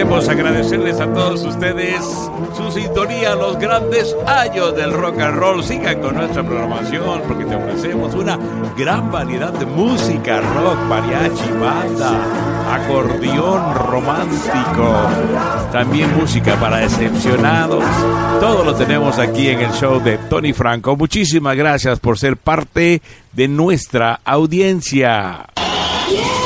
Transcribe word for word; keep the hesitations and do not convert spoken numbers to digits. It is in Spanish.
Queremos agradecerles a todos ustedes su sintonía a los grandes años del rock and roll. Sigan con nuestra programación porque te ofrecemos una gran variedad de música, rock, mariachi, banda, acordeón romántico, también música para decepcionados. Todo lo tenemos aquí en el show de Tony Franco. Muchísimas gracias por ser parte de nuestra audiencia. Yeah.